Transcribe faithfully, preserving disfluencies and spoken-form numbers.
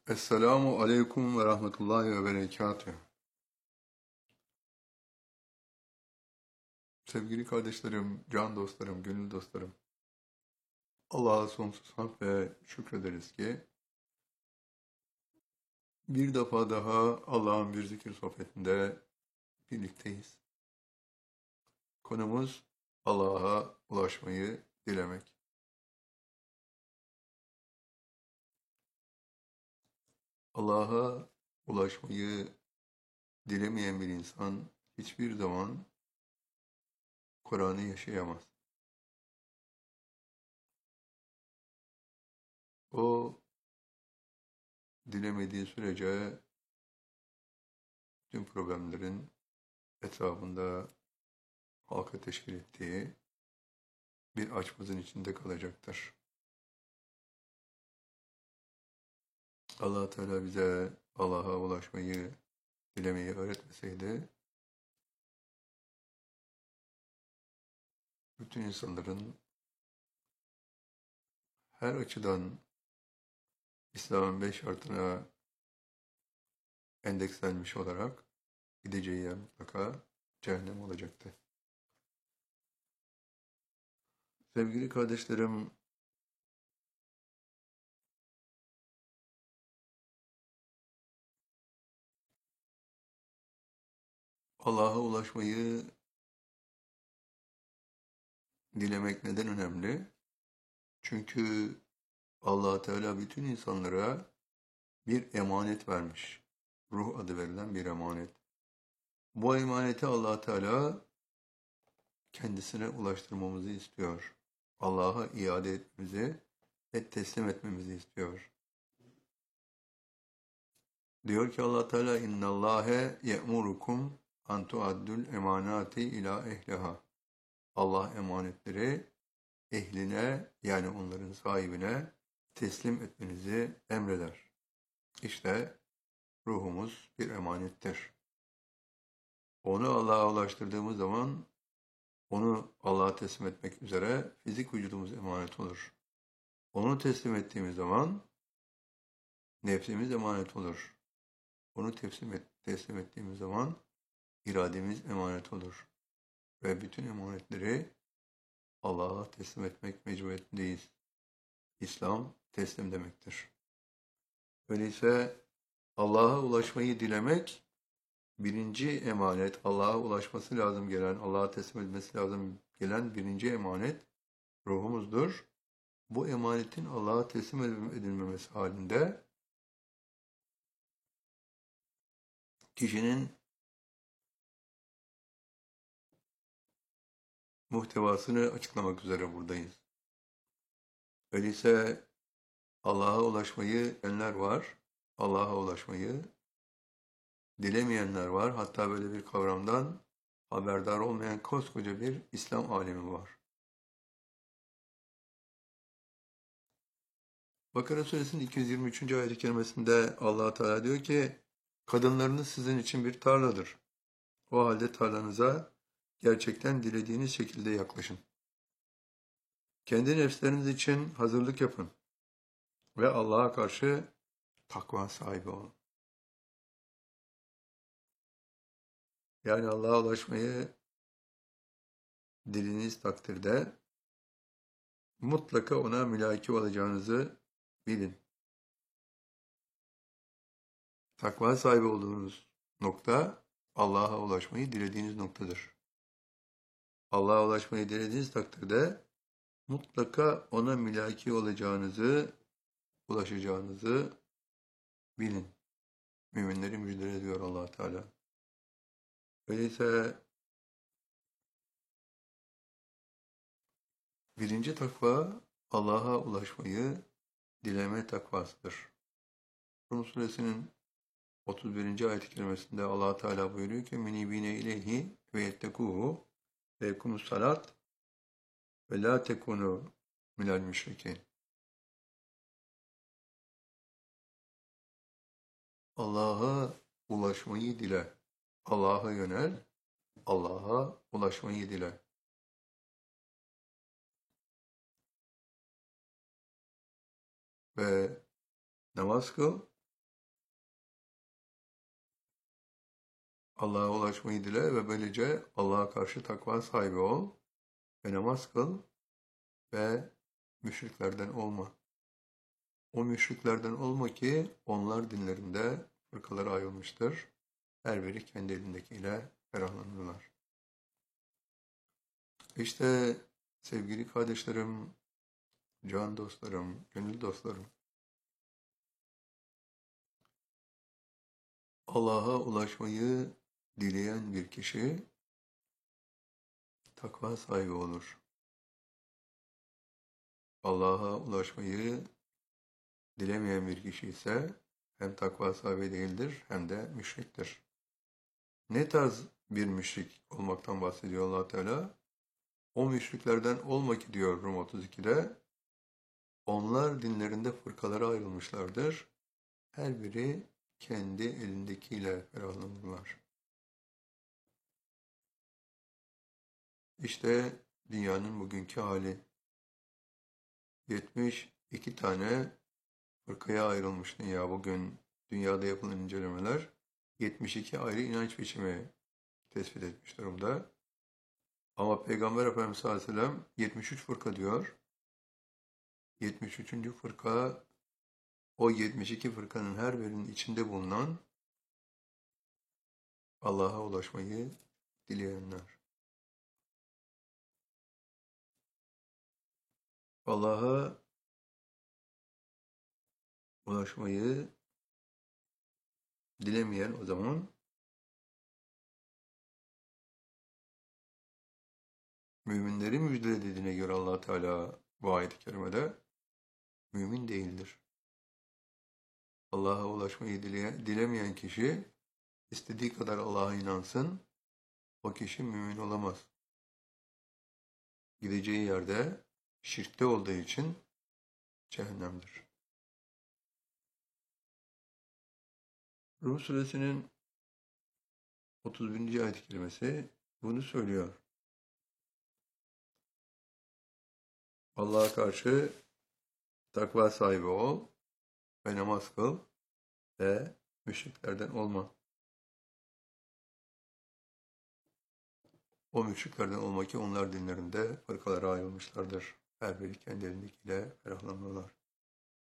Esselamu aleyküm ve rahmetullahi ve berekatühü. Sevgili kardeşlerim, can dostlarım, gönül dostlarım. Allah'a sonsuz hamd ve şükrederiz ki bir defa daha Allah'ın bir zikir sohbetinde birlikteyiz. Konumuz Allah'a ulaşmayı dilemek. Allah'a ulaşmayı dilemeyen bir insan hiçbir zaman Kur'an'ı yaşayamaz. O dilemediği sürece tüm problemlerin etrafında halka teşkil ettiği bir açmazın içinde kalacaktır. Allah Teala bize Allah'a ulaşmayı, dilemeyi öğretmeseydi, bütün insanların her açıdan İslam'ın beş şartına endekslenmiş olarak gideceği yer mutlaka cehennem olacaktı. Sevgili kardeşlerim, Allah'a ulaşmayı dilemek neden önemli? Çünkü Allah Teala bütün insanlara bir emanet vermiş. Ruh adı verilen bir emanet. Bu emaneti Allah Teala kendisine ulaştırmamızı istiyor. Allah'a iade etmemizi ve teslim etmemizi istiyor. Diyor ki Allah Teala innallâhe ye'murukum an tuaddul emanati ila ehliha. Allah emanetleri ehline yani onların sahibine teslim etmenizi emreder. İşte ruhumuz bir emanettir. Onu Allah'a ulaştırdığımız zaman onu Allah'a teslim etmek üzere fizik vücudumuz emanet olur. Onu teslim ettiğimiz zaman nefsimiz emanet olur. Onu teslim, et, teslim ettiğimiz zaman irademiz emanet olur. Ve bütün emanetleri Allah'a teslim etmek mecburiyetindeyiz. İslam teslim demektir. Öyleyse Allah'a ulaşmayı dilemek birinci emanet, Allah'a ulaşması lazım gelen, Allah'a teslim edilmesi lazım gelen birinci emanet ruhumuzdur. Bu emanetin Allah'a teslim edilmemesi halinde kişinin muhtevasını açıklamak üzere buradayız. Öyleyse Allah'a ulaşmayı dileyenler var, Allah'a ulaşmayı dilemeyenler var. Hatta böyle bir kavramdan haberdar olmayan koskoca bir İslam alemi var. Bakara Suresinin iki yüz yirmi üçüncü ayet-i kerimesinde Allah Teala diyor ki, kadınlarınız sizin için bir tarladır. O halde tarlanıza gerçekten dilediğiniz şekilde yaklaşın. Kendi nefsleriniz için hazırlık yapın ve Allah'a karşı takva sahibi olun. Yani Allah'a ulaşmayı dilediğiniz takdirde mutlaka ona mülaki olacağınızı bilin. Takva sahibi olduğunuz nokta Allah'a ulaşmayı dilediğiniz noktadır. Allah'a ulaşmayı dilediğiniz takdirde mutlaka ona mülaki olacağınızı, ulaşacağınızı bilin. Müminleri müjdele ediyor Allah Teala. Öyleyse birinci takva Allah'a ulaşmayı dileme takvasıdır. Rum suresinin otuz birinci ayet-i kerimesinde Allah Teala buyuruyor ki menibine ileyhi ve yettekuhu ve yekumus salat ve la tekunu minel müşrikin. Allah'a ulaşmayı dile. Allah'a yönel. Allah'a ulaşmayı dile. Ve namaz kıl Allah'a ulaşmayı dile ve böylece Allah'a karşı takva sahibi ol ve namaz kıl ve müşriklerden olma. O müşriklerden olma ki onlar dinlerinde fırkalara ayrılmıştır. Her biri kendi elindekiyle ferahlanırlar. İşte sevgili kardeşlerim, can dostlarım, gönül dostlarım, Allah'a ulaşmayı dileyen bir kişi takva sahibi olur. Allah'a ulaşmayı dilemeyen bir kişi ise hem takva sahibi değildir hem de müşriktir. Ne tarz bir müşrik olmaktan bahsediyor Allah Teala? O müşriklerden olma ki diyor Rum otuz ikide. Onlar dinlerinde fırkalara ayrılmışlardır. Her biri kendi elindekiyle ferahlanırlar. İşte dünyanın bugünkü hali. yetmiş iki tane fırkaya ayrılmış dünya. Bugün dünyada yapılan incelemeler yetmiş iki ayrı inanç biçimi tespit etmiş durumda. Ama Peygamber Efendimiz sallallahu aleyhi ve sellem yetmiş üç fırka diyor. yetmiş üçüncü fırka o yetmiş iki fırkanın her birinin içinde bulunan Allah'a ulaşmayı dileyenler. Allah'a ulaşmayı dilemeyen o zaman müminleri müjdelediğine göre Allah Teala bu ayet-i kerimede mümin değildir. Allah'a ulaşmayı dile, dilemeyen kişi istediği kadar Allah'a inansın, o kişi mümin olamaz. Gideceği yerde şirkte olduğu için cehennemdir. Rum suresinin otuz birinci ayet-i kerimesi bunu söylüyor. Allah'a karşı takva sahibi ol ve namaz kıl ve müşriklerden olma. O müşriklerden olma ki onlar dinlerinde fırkalara ayrılmışlardır. Her biri kendi elindekiyle ferahlanırlar.